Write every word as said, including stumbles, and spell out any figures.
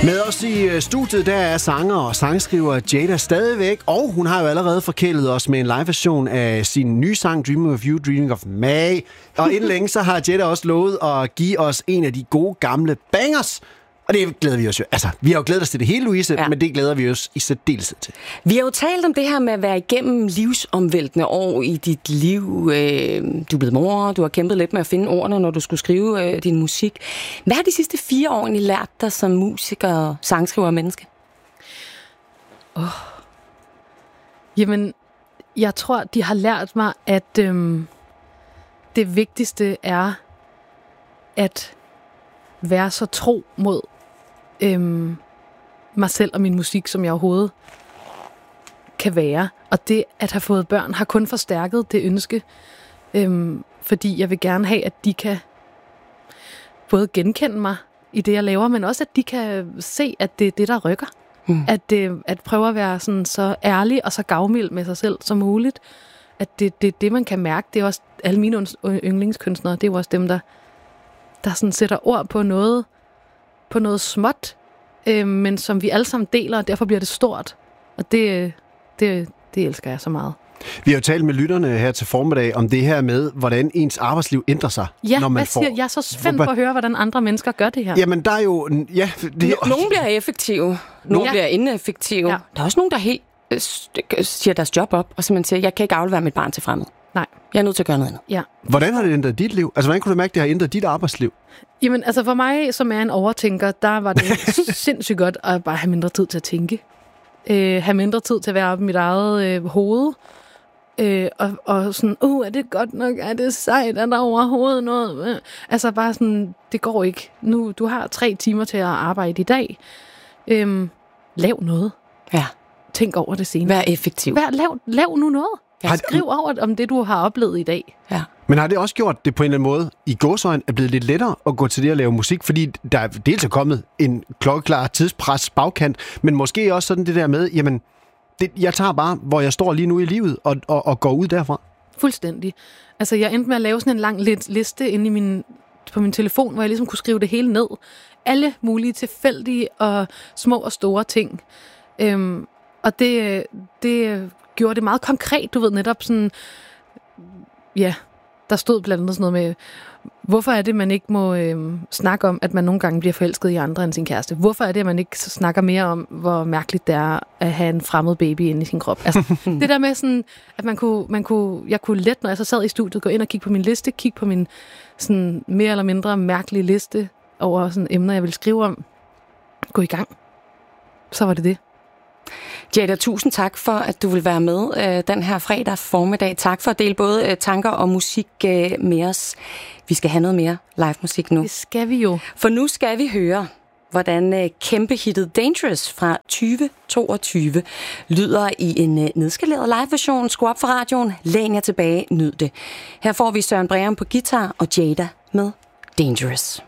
Med os i studiet, der er sanger og sangskriver Jada stadigvæk, og hun har jo allerede forkælet os med en live-version af sin nye sang Dreaming of You, Dreaming of Me. Og inden længe, så har Jada også lovet at give os en af de gode gamle bangers. Og det glæder vi os jo. Altså, vi har jo glædet os til det hele, Louise, ja. Men det glæder vi os i særdeleshed til. Vi har jo talt om det her med at være igennem livsomvæltende år i dit liv. Øh, du er blevet mor, du har kæmpet lidt med at finde ordene, når du skulle skrive øh, din musik. Hvad har de sidste fire år egentlig lært dig som musiker, sangskriver og menneske? Oh. Jamen, jeg tror, de har lært mig, at øhm, det vigtigste er at være så tro mod øhm, mig selv og min musik, som jeg overhovedet kan være. Og det at have fået børn har kun forstærket det ønske, øhm, fordi jeg vil gerne have, at de kan både genkende mig i det, jeg laver, men også at de kan se, at det er det, der rykker. Mm. At, det, at prøve at være sådan så ærlig og så gavmild med sig selv som muligt. At det er det, det, man kan mærke. Det er også alle mine yndlingskunstnere, det er jo også dem, der der sådan sætter ord på noget, på noget småt, øh, men som vi alle sammen deler, og derfor bliver det stort. Og det, det, det elsker jeg så meget. Vi har jo talt med lytterne her til formiddag om det her med, hvordan ens arbejdsliv ændrer sig. Ja, når man hvad får... siger, jeg er så spændt på at høre, hvordan andre mennesker gør det her. Jamen, der er jo... Ja, det... Nogle bliver effektive, nogle ja. bliver ineffektive. Ja. Der er også nogen, der helt øh, siger deres job op, og simpelthen siger, jeg kan ikke aflevere mit barn til fremmed. Nej. Jeg er nødt til at gøre noget andet. Ja. Hvordan har det ændret dit liv? Altså, hvordan kunne du mærke, at det har ændret dit arbejdsliv? Jamen, altså for mig, som er en overtænker, der var det sindssygt godt at bare have mindre tid til at tænke. Øh, have mindre tid til at være oppe i mit eget øh, hoved. Øh, og, og sådan, uh, er det godt nok? Er det sejt? Er der overhovedet noget? Øh, altså bare sådan, det går ikke. Nu, du har tre timer til at arbejde i dag. Øh, lav noget. Ja. Tænk over det senere. Vær effektiv. Vær, lav, lav nu noget. Ja, skriv over om det, du har oplevet i dag. Ja. Men har det også gjort det på en eller anden måde, i gåseøjne, er blevet lidt lettere at gå til det at lave musik, fordi der er dels er kommet en klokkeklar tidspres bagkant, men måske også sådan det der med, jamen, det, jeg tager bare, hvor jeg står lige nu i livet, og, og, og går ud derfra. Fuldstændig. Altså, jeg endte med at lave sådan en lang liste inde i min, på min telefon, hvor jeg ligesom kunne skrive det hele ned. Alle mulige tilfældige og små og store ting. Øhm, og det, det gjorde det meget konkret, du ved, netop sådan, ja, der stod blandt andet sådan noget med, hvorfor er det, man ikke må øh, snakke om, at man nogle gange bliver forelsket i andre end sin kæreste? Hvorfor er det, at man ikke snakker mere om, hvor mærkeligt det er at have en fremmed baby inde i sin krop? Altså, det der med sådan, at man kunne, man kunne, jeg kunne let, når jeg så sad i studiet, gå ind og kigge på min liste, kigge på min sådan mere eller mindre mærkelige liste over sådan emner, jeg ville skrive om. Gå i gang. Så var det det. Jada, tusind tak for, at du vil være med øh, den her fredag formiddag. Tak for at dele både øh, tanker og musik øh, med os. Vi skal have noget mere live musik nu. Det skal vi jo. For nu skal vi høre, hvordan øh, kæmpehittet Dangerous fra tyve toogtyve lyder i en øh, nedskaleret live-version. Skru op for radioen, læn jer tilbage, nyd det. Her får vi Søren Breum på guitar og Jada med Dangerous.